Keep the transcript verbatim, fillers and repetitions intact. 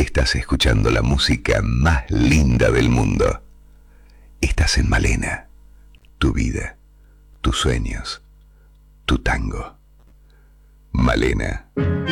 Estás escuchando la música más linda del mundo. Estás en Malena. Tu vida, tus sueños, tu tango. Malena.